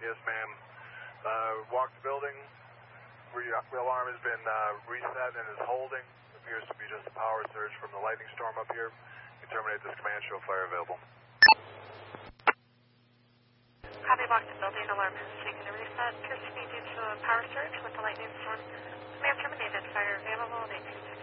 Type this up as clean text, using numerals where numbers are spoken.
Yes, ma'am. Walked the building. The alarm has been reset and is holding. Appears to be just a power surge from the lightning storm up here. You terminate this command, show fire available. Copy, walked the building. Alarm is taking a reset. Appears to be due to a power surge with the lightning storm. Command terminated. Fire available. 826.